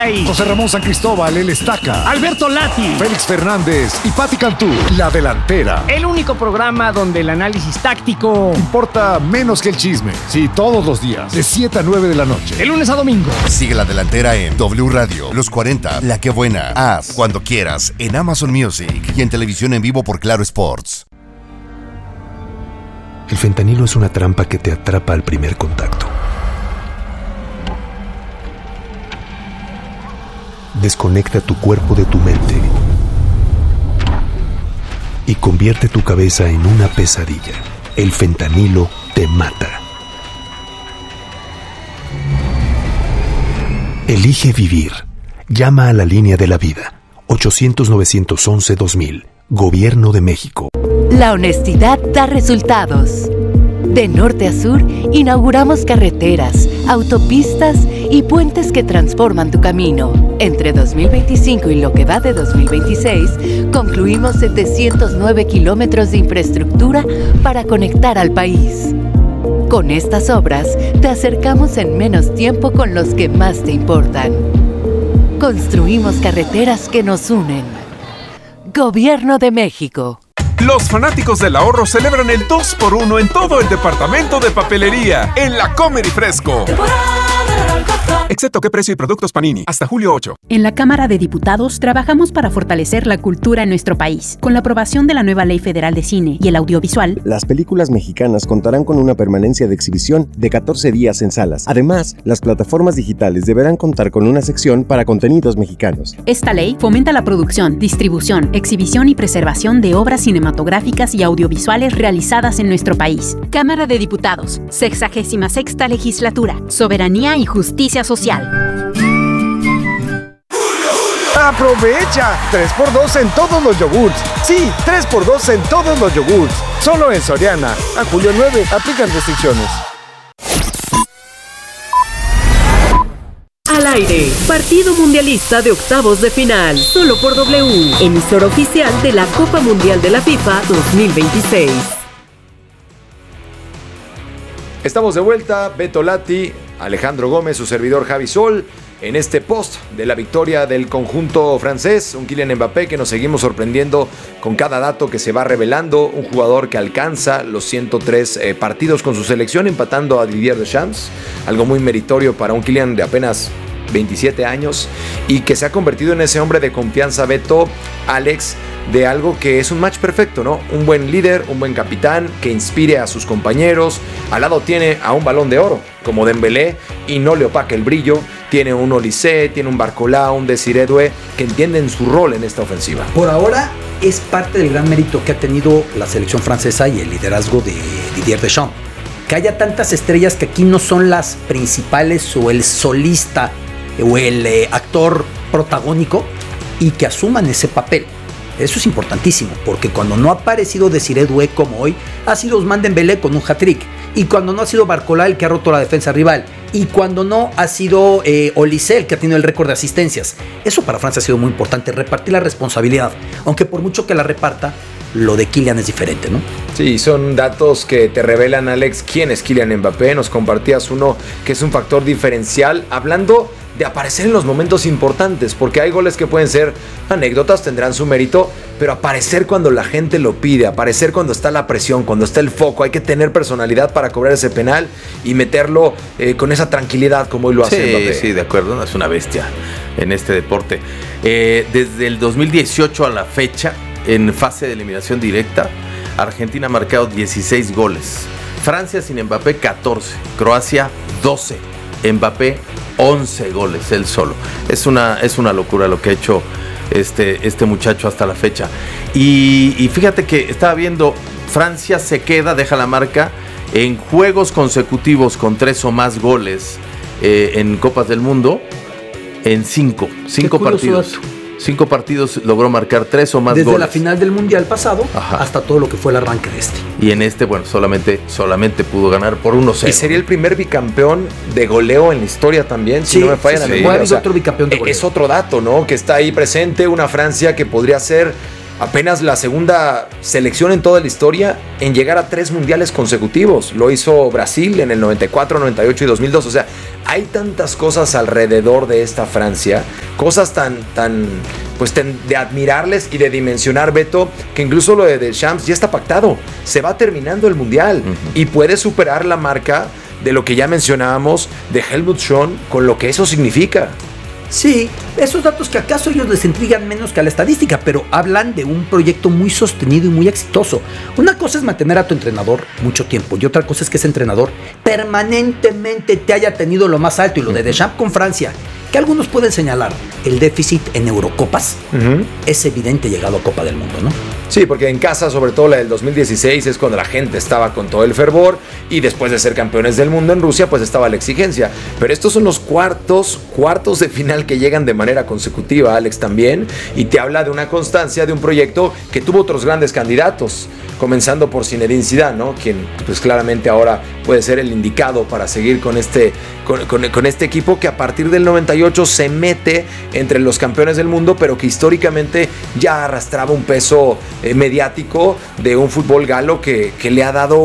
José Ramón San Cristóbal, el Estaca, Alberto Lati, Félix Fernández y Pati Cantú, la delantera. El único programa donde el análisis táctico importa menos que el chisme. Sí, todos los días, de 7 a 9 de la noche. De lunes a domingo. Sigue la delantera en W Radio, Los 40, La Que Buena, Haz, Cuando Quieras, en Amazon Music y en televisión en vivo por Claro Sports. El fentanilo es una trampa que te atrapa al primer contacto. Desconecta tu cuerpo de tu mente y convierte tu cabeza en una pesadilla. El fentanilo te mata. Elige vivir. Llama a la línea de la vida. 800-911-2000. Gobierno de México. La honestidad da resultados. De norte a sur, inauguramos carreteras, autopistas y puentes que transforman tu camino. Entre 2025 y lo que va de 2026, concluimos 709 kilómetros de infraestructura para conectar al país. Con estas obras, te acercamos en menos tiempo con los que más te importan. Construimos carreteras que nos unen. Gobierno de México. Los fanáticos del ahorro celebran el 2x1 en todo el departamento de papelería, en la Comer y Fresco. Excepto qué precio y productos Panini, hasta julio 8. En la Cámara de Diputados trabajamos para fortalecer la cultura en nuestro país. Con la aprobación de la nueva Ley Federal de Cine y el Audiovisual, las películas mexicanas contarán con una permanencia de exhibición de 14 días en salas. Además, las plataformas digitales deberán contar con una sección para contenidos mexicanos. Esta ley fomenta la producción, distribución, exhibición y preservación de obras cinematográficas y audiovisuales realizadas en nuestro país. Cámara de Diputados, 66ª Legislatura, Soberanía y Justicia Social. ¡Aprovecha! 3x2 en todos los yogurts. Sí, 3x2 en todos los yogurts. Solo en Soriana. A julio 9, aplican restricciones. Al aire, partido mundialista de octavos de final, solo por W, emisora oficial de la Copa Mundial de la FIFA 2026. Estamos de vuelta, Beto Lati, Alejandro Gómez, su servidor Javi Sol, en este post de la victoria del conjunto francés, un Kylian Mbappé que nos seguimos sorprendiendo con cada dato que se va revelando, un jugador que alcanza los 103 partidos con su selección, empatando a Didier Deschamps, algo muy meritorio para un Kylian de apenas 27 años y que se ha convertido en ese hombre de confianza, Beto, Alex, de algo que es un match perfecto, ¿no? Un buen líder, un buen capitán que inspire a sus compañeros. Al lado tiene a un Balón de Oro como Dembélé y no le opaca el brillo. Tiene un Olise, tiene un Barcola, un Desiré Doué que entienden su rol en esta ofensiva. Por ahora es parte del gran mérito que ha tenido la selección francesa y el liderazgo de Didier Deschamps. Que haya tantas estrellas que aquí no son las principales o el solista o el actor protagónico y que asuman ese papel. Eso es importantísimo, porque cuando no ha aparecido Desiré Doué como hoy, ha sido Ousmane Dembélé con un hat-trick. Y cuando no ha sido Barcola el que ha roto la defensa rival. Y cuando no ha sido Olise el que ha tenido el récord de asistencias. Eso para Francia ha sido muy importante, repartir la responsabilidad. Aunque por mucho que la reparta, lo de Kylian es diferente, ¿no? Sí, son datos que te revelan, Alex, quién es Kylian Mbappé. Nos compartías uno que es un factor diferencial, hablando de aparecer en los momentos importantes, porque hay goles que pueden ser anécdotas, tendrán su mérito, pero aparecer cuando la gente lo pide, aparecer cuando está la presión, cuando está el foco, hay que tener personalidad para cobrar ese penal y meterlo con esa tranquilidad como hoy lo hace Mbappé. Sí, de acuerdo, no es una bestia en este deporte. Desde el 2018 a la fecha, en fase de eliminación directa, Argentina ha marcado 16 goles, Francia sin Mbappé 14, Croacia 12, Mbappé 11 goles él solo. Es una locura lo que ha hecho este muchacho hasta la fecha. Y fíjate que estaba viendo, Francia se queda, deja la marca en juegos consecutivos con 3 o más goles en Copas del Mundo, en 5 partidos. 5 partidos logró marcar 3 o más desde goles. Desde la final del Mundial pasado hasta todo lo que fue el arranque de este. Y en este, bueno, solamente pudo ganar por 1-0. Y sería el primer bicampeón de goleo en la historia también, si no me falla la memoria. O sea, otro bicampeón de goleo. Es otro dato, ¿no? Que está ahí presente, una Francia que podría ser apenas la segunda selección en toda la historia en llegar a 3 mundiales consecutivos. Lo hizo Brasil en el 94, 98 y 2002. O sea, hay tantas cosas alrededor de esta Francia, cosas tan de admirarles y de dimensionar, Beto, que incluso lo de Deschamps ya está pactado. Se va terminando el mundial y puede superar la marca de lo que ya mencionábamos de Helmut Schön con lo que eso significa. Sí, esos datos que acaso ellos les intrigan menos que a la estadística, pero hablan de un proyecto muy sostenido y muy exitoso. Una cosa es mantener a tu entrenador mucho tiempo y otra cosa es que ese entrenador permanentemente te haya tenido lo más alto. Y lo de Deschamps con Francia, que algunos pueden señalar el déficit en Eurocopas, es evidente llegado a Copa del Mundo, ¿no? Sí, porque en casa, sobre todo la del 2016, es cuando la gente estaba con todo el fervor y después de ser campeones del mundo en Rusia, pues estaba la exigencia. Pero estos son los cuartos de final que llegan de manera consecutiva, Alex, también, y te habla de una constancia de un proyecto que tuvo otros grandes candidatos, comenzando por Zinedine Zidane, ¿no? Quien pues claramente ahora puede ser el indicado para seguir con este equipo que a partir del 98 se mete entre los campeones del mundo, pero que históricamente ya arrastraba un peso mediático de un fútbol galo que le ha dado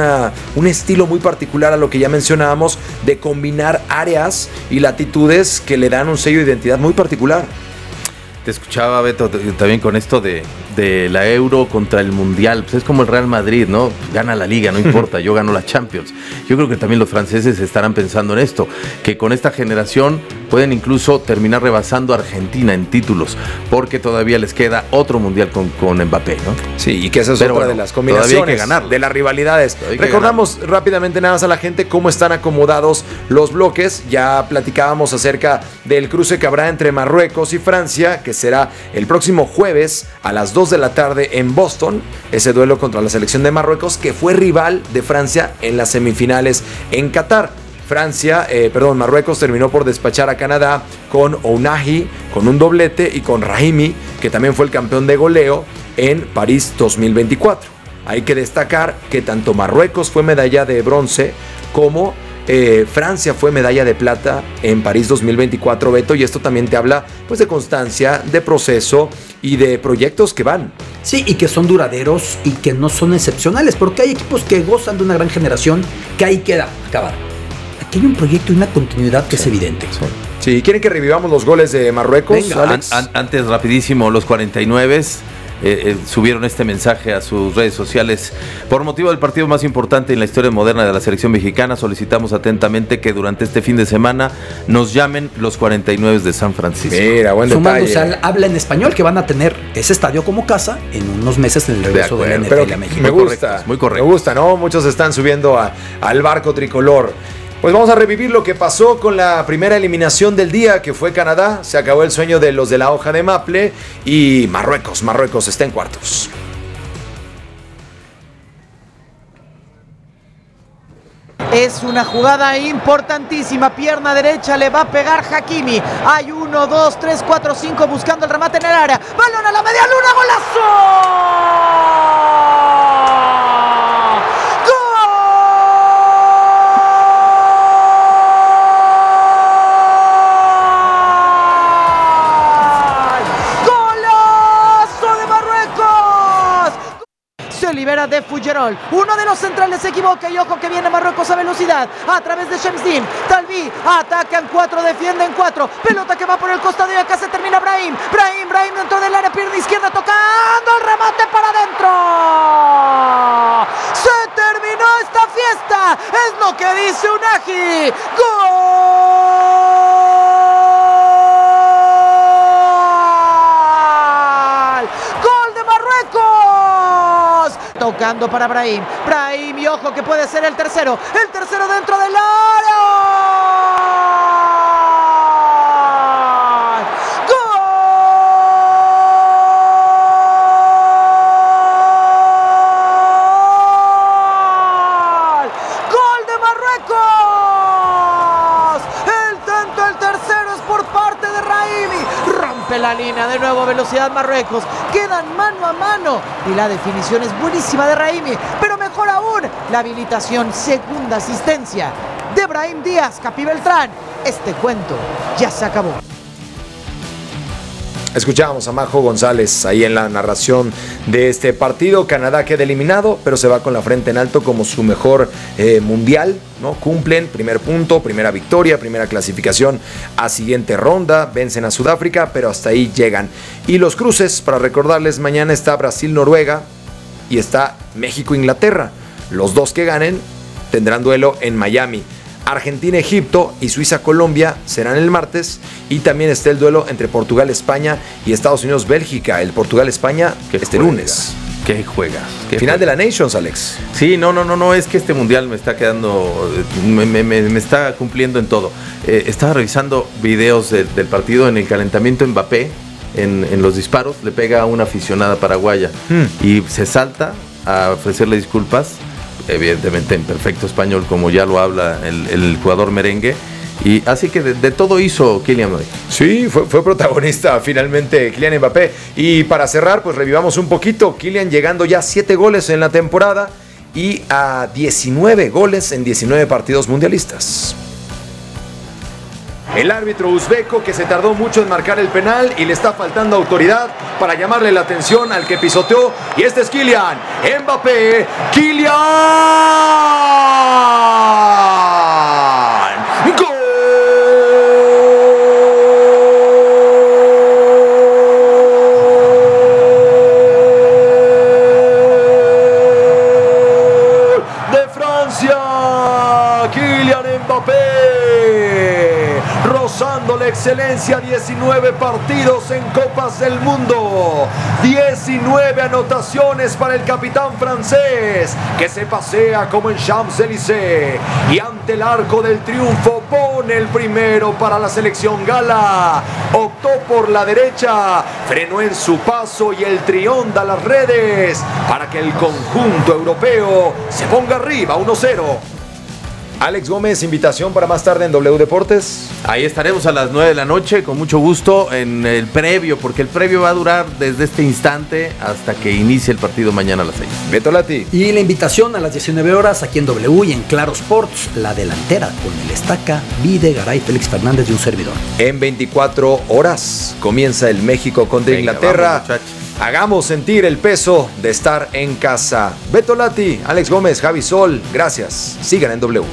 un estilo muy particular a lo que ya mencionábamos, de combinar áreas y latitudes que le dan un sello de identidad muy particular. Te escuchaba, Beto, también con esto de la Euro contra el Mundial. Pues es como el Real Madrid, ¿no? Gana la Liga, no importa, yo gano la Champions. Yo creo que también los franceses estarán pensando en esto, que con esta generación pueden incluso terminar rebasando a Argentina en títulos, porque todavía les queda otro Mundial con Mbappé, ¿no? Sí, y que esa es otra de las combinaciones, de las rivalidades. Recordamos rápidamente nada más a la gente cómo están acomodados los bloques. Ya platicábamos acerca del cruce que habrá entre Marruecos y Francia, que será el próximo jueves a las 2 de la tarde en Boston, ese duelo contra la selección de Marruecos, que fue rival de Francia en las semifinales en Qatar. Marruecos terminó por despachar a Canadá con Ounahi, con un doblete, y con Rahimi, que también fue el campeón de goleo en París 2024. Hay que destacar que tanto Marruecos fue medalla de bronce como Francia fue medalla de plata en París 2024, Beto, y esto también te habla pues de constancia, de proceso y de proyectos que van. Sí, y que son duraderos y que no son excepcionales, porque hay equipos que gozan de una gran generación que ahí queda acabada. Aquí hay un proyecto y una continuidad que es evidente. Sí, ¿quieren que revivamos los goles de Marruecos? Venga, antes, rapidísimo, los 49 subieron este mensaje a sus redes sociales. Por motivo del partido más importante en la historia moderna de la selección mexicana, solicitamos atentamente que durante este fin de semana nos llamen los 49 de San Francisco. Mira, buen detalle. Sumándose al habla en español, que van a tener ese estadio como casa en unos meses en el regreso de la NFL a México. Me gusta, muy correcto. Me gusta, ¿no? Muchos están subiendo al barco tricolor. Pues vamos a revivir lo que pasó con la primera eliminación del día, que fue Canadá. Se acabó el sueño de los de la hoja de maple y Marruecos está en cuartos. Es una jugada importantísima, pierna derecha, le va a pegar Hakimi. Hay 1, 2, 3, 4, 5 buscando el remate en el área. Balón a la media luna, ¡golazo! Se libera de Fougerolles, uno de los centrales se equivoca y ojo que viene Marruecos a velocidad a través de Shemsdin. Talbi, atacan 4, defienden 4, pelota que va por el costado y acá se termina Brahim dentro del área, pierna izquierda tocando el remate para adentro. Se terminó esta fiesta, es lo que dice Ounahi. ¡Gol de Marruecos! Tocando para Brahim y ojo que puede ser el tercero dentro del área. ¡Gol de Marruecos! El tercero es por parte de Rahimi. Rompe la línea, de nuevo velocidad Marruecos. Quedan mano a mano y la definición es buenísima de Rahimi, pero mejor aún la habilitación, segunda asistencia de Brahim Díaz. Capi Beltrán, este cuento ya se acabó. Escuchábamos a Majo González ahí en la narración de este partido. Canadá queda eliminado, pero se va con la frente en alto como su mejor mundial, ¿no? Cumplen primer punto, primera victoria, primera clasificación a siguiente ronda. Vencen a Sudáfrica, pero hasta ahí llegan. Y los cruces, para recordarles, mañana está Brasil-Noruega y está México-Inglaterra. Los dos que ganen tendrán duelo en Miami. Argentina-Egipto y Suiza-Colombia serán el martes, y también está el duelo entre Portugal-España y Estados Unidos-Bélgica. El Portugal-España lunes. ¿Qué juegas? Final de la Nations, Alex. Sí, no, es que este mundial me está quedando, me está cumpliendo en todo. Estaba revisando videos del partido. En el calentamiento, Mbappé, en los disparos, le pega a una aficionada paraguaya y se salta a ofrecerle disculpas, evidentemente en perfecto español, como ya lo habla el jugador merengue. Y así que de todo hizo Kylian Mbappé. Sí, fue protagonista finalmente Kylian Mbappé. Y para cerrar, pues revivamos un poquito. Kylian llegando ya a 7 goles en la temporada y a 19 goles en 19 partidos mundialistas. El árbitro uzbeco, que se tardó mucho en marcar el penal y le está faltando autoridad para llamarle la atención al que pisoteó. Y este es Kylian Mbappé. ¡Kylian! ¡Gol! De Francia, Kylian Mbappé, rozando la excelencia. 19 partidos en Copas del Mundo, 19 anotaciones para el capitán francés, que se pasea como en Champs-Élysées y ante el arco del triunfo pone el primero para la selección gala. Optó por la derecha, frenó en su paso y el trión da las redes para que el conjunto europeo se ponga arriba 1-0. Alex Gómez, invitación para más tarde en W Deportes. Ahí estaremos a las 9 de la noche, con mucho gusto, en el previo, porque el previo va a durar desde este instante hasta que inicie el partido mañana a las 6. Beto Lati. Y la invitación a las 19 horas aquí en W y en Claro Sports, la delantera con el Estaca, Videgaray, Félix Fernández y un servidor. En 24 horas comienza el México contra Inglaterra. Vamos, hagamos sentir el peso de estar en casa. Beto Lati, Alex Gómez, Javi Sol, gracias. Sigan en W.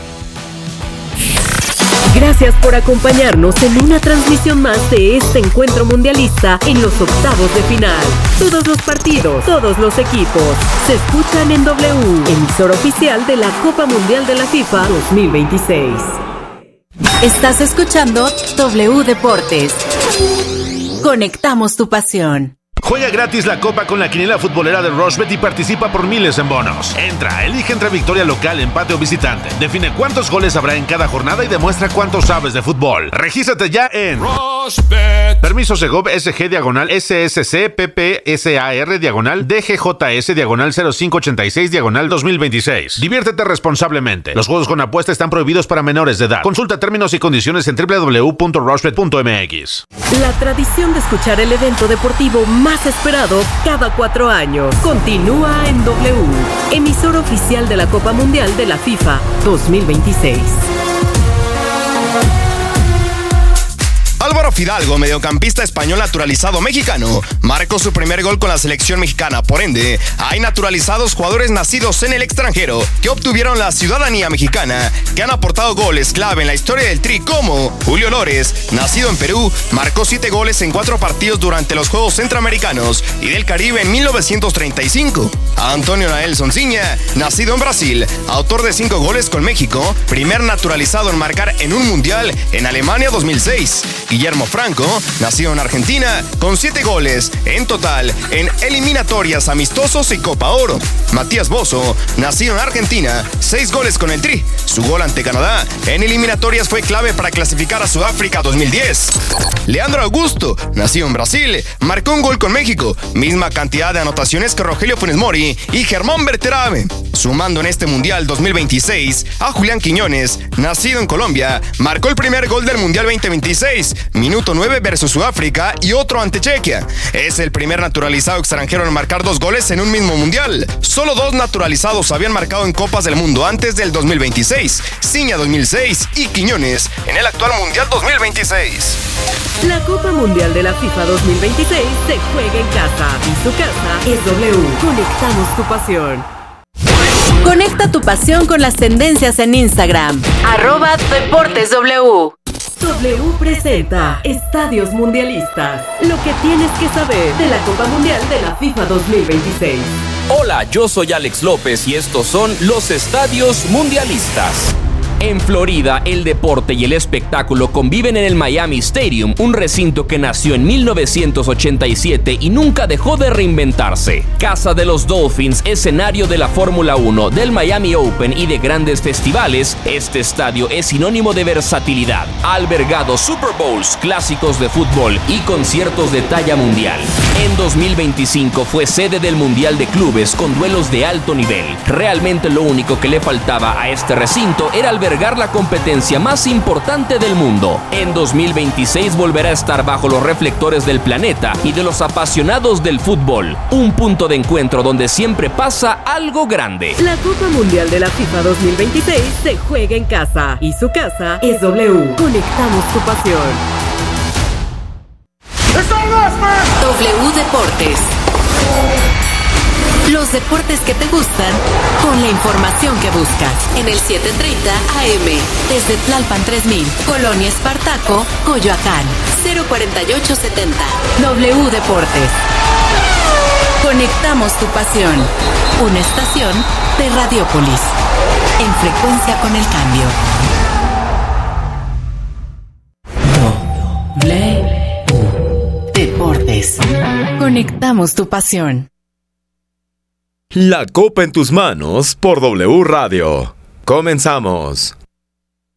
Gracias por acompañarnos en una transmisión más de este encuentro mundialista en los octavos de final. Todos los partidos, todos los equipos se escuchan en W, emisora oficial de la Copa Mundial de la FIFA 2026. Estás escuchando W Deportes. Conectamos tu pasión. Juega gratis la Copa con la quiniela futbolera de Rushbet y participa por miles en bonos. Entra, elige entre victoria local, empate o visitante. Define cuántos goles habrá en cada jornada y demuestra cuánto sabes de fútbol. Regístrate ya en Rushbet. Permiso Segov SG diagonal SSC PPSAR diagonal DGJS diagonal 0586 diagonal 2026. Diviértete responsablemente. Los juegos con apuesta están prohibidos para menores de edad. Consulta términos y condiciones en www.rushbet.mx. La tradición de escuchar el evento deportivo más esperado cada 4 años continúa en W, emisora oficial de la Copa Mundial de la FIFA 2026. Álvaro Fidalgo, mediocampista español naturalizado mexicano, marcó su primer gol con la selección mexicana. Por ende, hay naturalizados jugadores nacidos en el extranjero que obtuvieron la ciudadanía mexicana, que han aportado goles clave en la historia del Tri, como Julio Lores, nacido en Perú, marcó 7 goles en 4 partidos durante los Juegos Centroamericanos y del Caribe en 1935. Antonio Nael Sonsiña, nacido en Brasil, autor de 5 goles con México, primer naturalizado en marcar en un mundial en Alemania 2006. Guillermo Franco, nacido en Argentina, con 7 goles en total en eliminatorias, amistosos y Copa Oro. Matías Bozo, nacido en Argentina, 6 goles con el Tri. Su gol ante Canadá en eliminatorias fue clave para clasificar a Sudáfrica 2010. Leandro Augusto, nacido en Brasil, marcó un gol con México, misma cantidad de anotaciones que Rogelio Funes Mori y Germán Berterame. Sumando en este Mundial 2026 a Julián Quiñones, nacido en Colombia, marcó el primer gol del Mundial 2026 minuto 9 versus Sudáfrica y otro ante Chequia. Es el primer naturalizado extranjero en marcar 2 goles en un mismo mundial. Solo 2 naturalizados habían marcado en Copas del Mundo antes del 2026, Ciña 2006 y Quiñones en el actual Mundial 2026. La Copa Mundial de la FIFA 2026 se juega en casa y su casa es W. Conectamos tu pasión. Conecta tu pasión con las tendencias en Instagram. @DeportesW. W presenta Estadios Mundialistas. Lo que tienes que saber de la Copa Mundial de la FIFA 2026. Hola, yo soy Alex López y estos son los Estadios Mundialistas. En Florida, el deporte y el espectáculo conviven en el Miami Stadium, un recinto que nació en 1987 y nunca dejó de reinventarse. Casa de los Dolphins, escenario de la Fórmula 1, del Miami Open y de grandes festivales, este estadio es sinónimo de versatilidad. Ha albergado Super Bowls, clásicos de fútbol y conciertos de talla mundial. En 2025 fue sede del Mundial de Clubes con duelos de alto nivel. Realmente lo único que le faltaba a este recinto era albergar la competencia más importante del mundo. En 2026 volverá a estar bajo los reflectores del planeta y de los apasionados del fútbol. Un punto de encuentro donde siempre pasa algo grande. La Copa Mundial de la FIFA 2026 se juega en casa y su casa es W. Conectamos tu pasión. W Deportes. Los deportes que te gustan con la información que buscas. En el 7:30 AM. Desde Tlalpan 3000, Colonia Espartaco, Coyoacán. 04870. W Deportes. Conectamos tu pasión. Una estación de Radiópolis. En frecuencia con el cambio. W Deportes. Conectamos tu pasión. La Copa en tus manos por W Radio. Comenzamos.